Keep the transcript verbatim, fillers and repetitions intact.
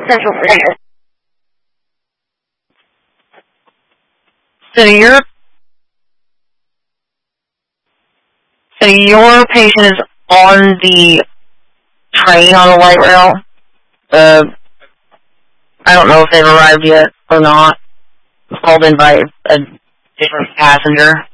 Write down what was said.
Central Virginia. So your so your patient is on the train on the light rail. Uh, I don't know if they've arrived yet or not. Called in by a different passenger.